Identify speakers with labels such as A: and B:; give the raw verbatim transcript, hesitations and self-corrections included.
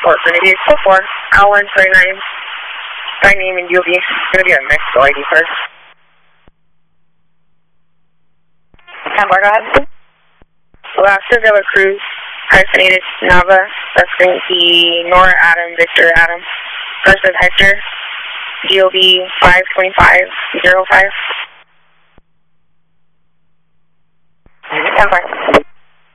A: report for Navy four four, L one twenty-nine, by name and U V. It's going to be a Mexico I D first.
B: ten four, go ahead.
A: Alaska Villa Cruz, hyphenated Nava, that's going to be Nora Adam, Victor Adam, versus Hector, G O B five two five zero five.
B: ten four.